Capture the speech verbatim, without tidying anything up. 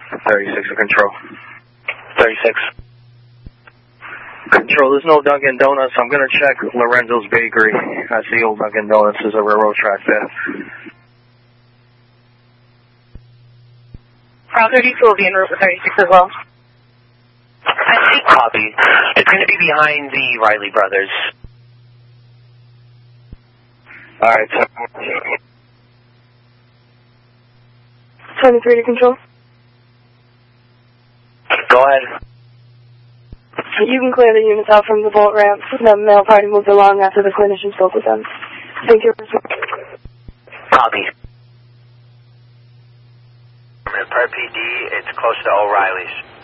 thirty-six to control. thirty-six. Control, there's no Dunkin' Donuts. I'm going to check Lorenzo's Bakery. I see old Dunkin' Donuts. There's a railroad track there. Route thirty-two will be en route with thirty-six as well. Copy. It's going to be behind the Riley brothers. All right. twenty-three to control. Go ahead. You can clear the units out from the boat ramp. The mail party moves along after the clinician spoke with them. Thank you. Copy. Per P D, it's close to O'Reilly's.